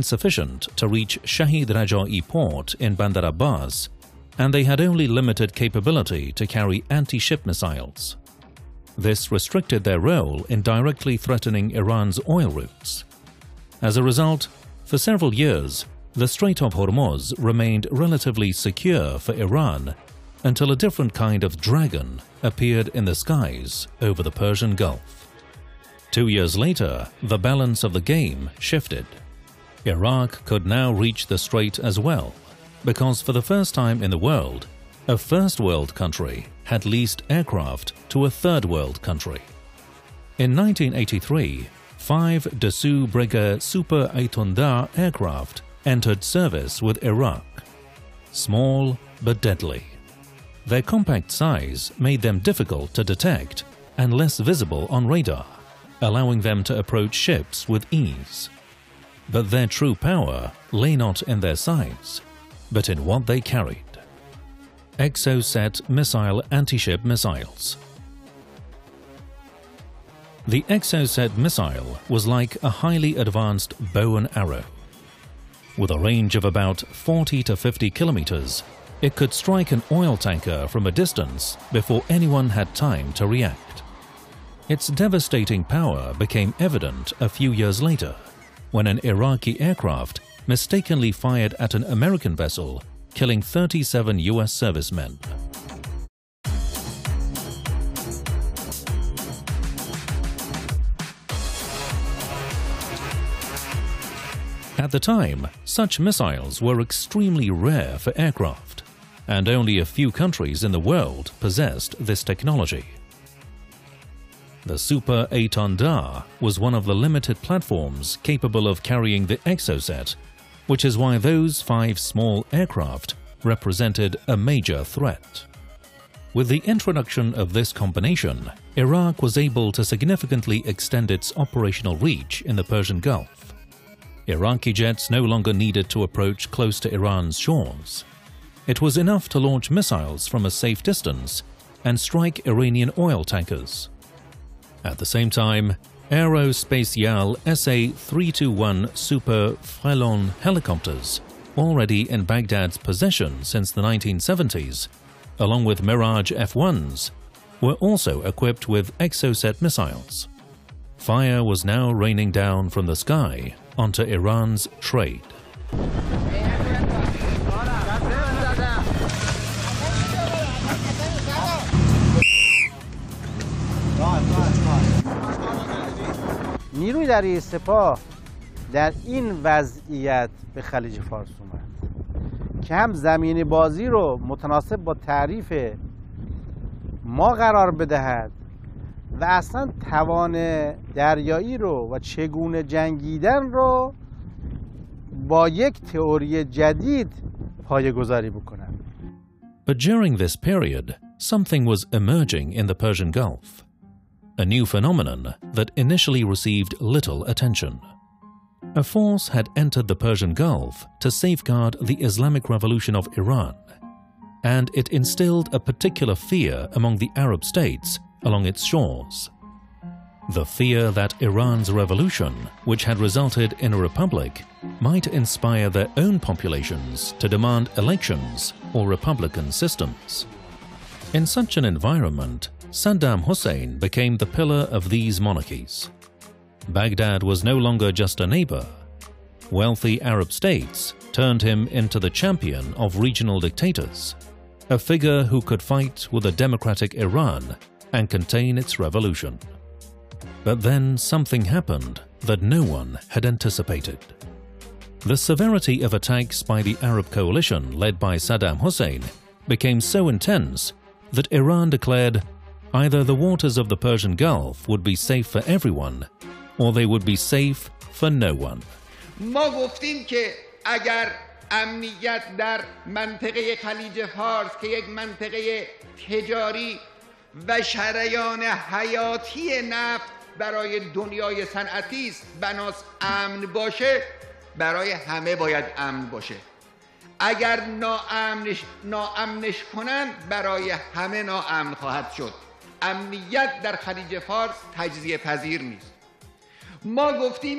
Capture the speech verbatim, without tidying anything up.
insufficient to reach Shahid Raja'i port in Bandar Abbas, and they had only limited capability to carry anti-ship missiles. This restricted their role in directly threatening Iran's oil routes. As a result, for several years, the Strait of Hormuz remained relatively secure for Iran until a different kind of dragon appeared in the skies over the Persian Gulf. Two years later, the balance of the game shifted. Iraq could now reach the strait as well, because for the first time in the world, a first world country had leased aircraft to a third world country. In nineteen eighty-three, five Dassault Breguet Super Étendard aircraft entered service with Iraq. Small but deadly. Their compact size made them difficult to detect and less visible on radar, allowing them to approach ships with ease. But their true power lay not in their size, but in what they carried. Exocet missile anti-ship missiles. The Exocet missile was like a highly advanced bow and arrow. With a range of about forty to fifty kilometers, it could strike an oil tanker from a distance before anyone had time to react. Its devastating power became evident a few years later, when an Iraqi aircraft mistakenly fired at an American vessel, killing thirty-seven U S servicemen. At the time, such missiles were extremely rare for aircraft, and only a few countries in the world possessed this technology. The Super Étendard was one of the limited platforms capable of carrying the Exocet, which is why those five small aircraft represented a major threat. With the introduction of this combination, Iraq was able to significantly extend its operational reach in the Persian Gulf. Iraqi jets no longer needed to approach close to Iran's shores. It was enough to launch missiles from a safe distance and strike Iranian oil tankers. At the same time, Aerospatiale S A three twenty-one Super Frelon helicopters, already in Baghdad's possession since the nineteen seventies, along with Mirage F ones, were also equipped with Exocet missiles. Fire was now raining down from the sky onto Iran's trade. نیروی دریایی سپاه در این وضعیت به خلیج فارس اومد که هم زمین بازی رو متناسب با تعریف ما قرار بدهد و اصلا توان دریایی رو و چگونه جنگیدن رو با یک تئوری جدید پایه‌گذاری بکنند. But during this period, something was emerging in the Persian Gulf. A new phenomenon that initially received little attention. A force had entered the Persian Gulf to safeguard the Islamic Revolution of Iran, and it instilled a particular fear among the Arab states along its shores. The fear that Iran's revolution, which had resulted in a republic, might inspire their own populations to demand elections or republican systems. In such an environment, Saddam Hussein became the pillar of these monarchies. Baghdad was no longer just a neighbor. Wealthy Arab states turned him into the champion of regional dictators, a figure who could fight with a democratic Iran and contain its revolution. But then something happened that no one had anticipated. The severity of attacks by the Arab coalition led by Saddam Hussein became so intense that Iran declared either the waters of the Persian Gulf would be safe for everyone, or they would be safe for no one. ما گفتیم که اگر امنیت در منطقه خلیج فارس که یک منطقه تجاری و شریان حیاتی نفت برای دنیای صنعتی است بناس امن باشه، برای همه باید امن باشه. اگر ناامنش ناامنش کنن برای همه ناامن خواهد شد. امنیت در خلیج فارس تجزیه پذیر نیست. ما گفتیم